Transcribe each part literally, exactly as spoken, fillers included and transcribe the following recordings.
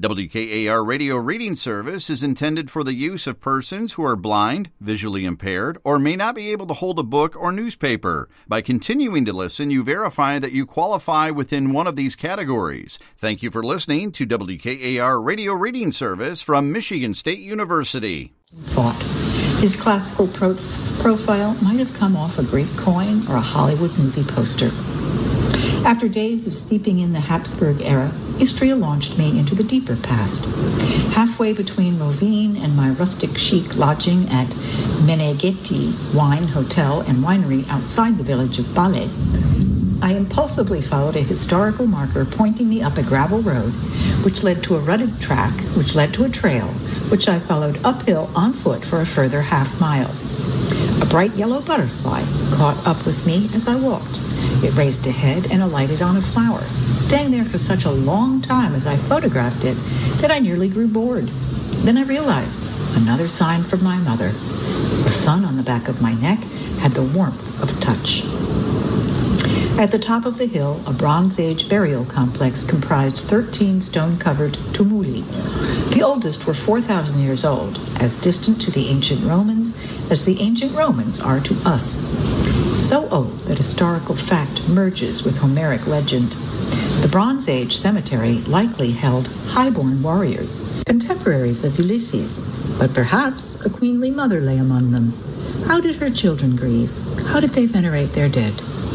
W K A R Radio Reading Service is intended for the use of persons who are blind, visually impaired, or may not be able to hold a book or newspaper. By continuing to listen, you verify that you qualify within one of these categories. Thank you for listening to W K A R Radio Reading Service from Michigan State University. Thought his classical pro- profile might have come off a Greek coin or a Hollywood movie poster. After days of steeping in the Habsburg era, Istria launched me into the deeper past. Halfway between Rovine and my rustic chic lodging at Meneghetti Wine Hotel and Winery outside the village of Bale, I impulsively followed a historical marker pointing me up a gravel road, which led to a rutted track, which led to a trail, which I followed uphill on foot for a further half mile. A bright yellow butterfly caught up with me as I walked. It raised a head and alighted on a flower, staying there for such a long time as I photographed it that I nearly grew bored. Then I realized another sign from my mother. The sun on the back of my neck had the warmth of touch. At the top of the hill, a Bronze Age burial complex comprised thirteen stone-covered tumuli. The oldest were four thousand years old, as distant to the ancient Romans as the ancient Romans are to us. So old that historical fact merges with Homeric legend. The Bronze Age cemetery likely held highborn warriors, contemporaries of Ulysses, but perhaps a queenly mother lay among them. How did her children grieve? How did they venerate their dead?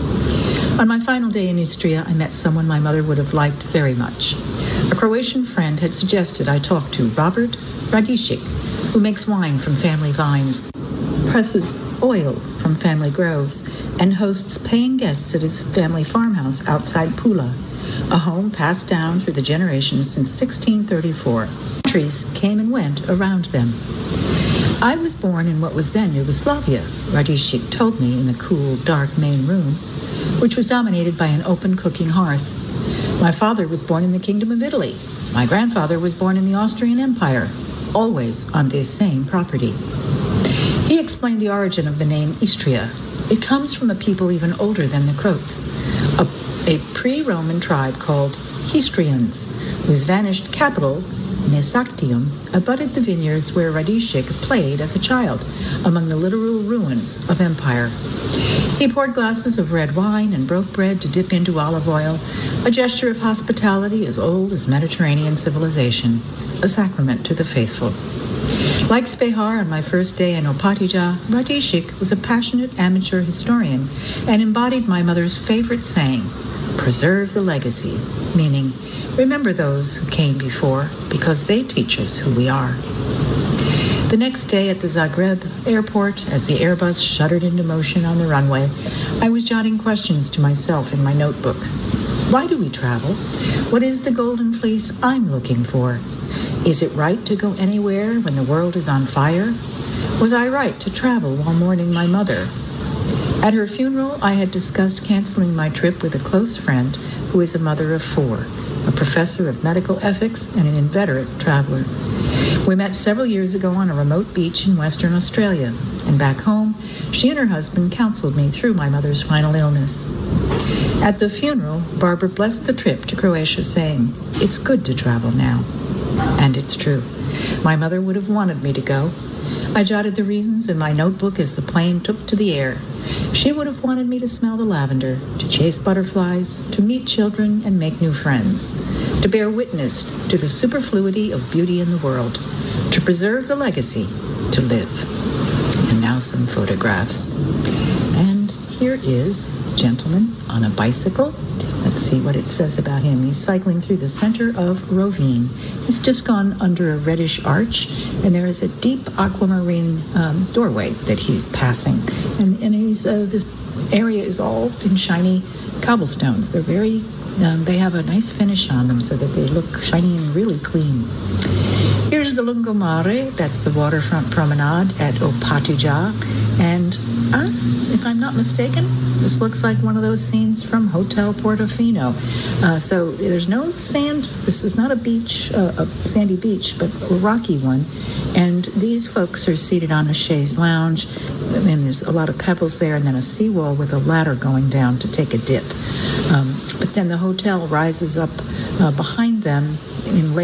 On my final day in Istria, I met someone my mother would have liked very much. A Croatian friend had suggested I talk to Robert Radicic, who makes wine from family vines, presses oil from family groves, and hosts paying guests at his family farmhouse outside Pula, a home passed down through the generations since sixteen thirty-four. Countries came and went around them. I was born in what was then Yugoslavia, Radicic told me in the cool, dark main room, which was dominated by an open cooking hearth. My father was born in the Kingdom of Italy. My grandfather was born in the Austrian Empire, always on this same property. He explained the origin of the name Istria. It comes from a people even older than the Croats, a, a pre-Roman tribe called Histrians, whose vanished capital, Nesactium, abutted the vineyards where Radicic played as a child, among the literal ruins of empire. He poured glasses of red wine and broke bread to dip into olive oil, a gesture of hospitality as old as Mediterranean civilization, a sacrament to the faithful. Like Spehar on my first day in Opatija, Radicic was a passionate amateur historian and embodied my mother's favorite saying, "Preserve the legacy," meaning, remember those who came before because they teach us who we are. The next day at the Zagreb airport, as the Airbus shuddered into motion on the runway, I was jotting questions to myself in my notebook. Why do we travel? What is the golden fleece I'm looking for? Is it right to go anywhere when the world is on fire? Was I right to travel while mourning my mother? At her funeral, I had discussed canceling my trip with a close friend who is a mother of four, a professor of medical ethics and an inveterate traveler. We met several years ago on a remote beach in Western Australia, and back home, she and her husband counseled me through my mother's final illness. At the funeral, Barbara blessed the trip to Croatia, saying, "It's good to travel now." And it's true. My mother would have wanted me to go. I jotted the reasons in my notebook as the plane took to the air. She would have wanted me to smell the lavender, to chase butterflies, to meet children and make new friends, to bear witness to the superfluity of beauty in the world, to preserve the legacy, to live. And now some photographs. And here is a gentleman on a bicycle. Let's see what it says about him. He's cycling through the center of Rovine. He's just gone under a reddish arch, and there is a deep aquamarine um, doorway that he's passing. And, and he's uh, this area is all in shiny cobblestones. They're very, um, they have a nice finish on them so that they look shiny and really clean. Here's the Lungomare. That's the waterfront promenade at Opatija. And uh, if I'm not mistaken, this looks like one of those scenes from Hotel Portofino. Uh, so there's no sand. This is not a beach, uh, a sandy beach, but a rocky one. And these folks are seated on a chaise lounge. And there's a lot of pebbles there, and then a seawall with a ladder going down to take a dip. Um, but then the hotel rises up uh, behind them in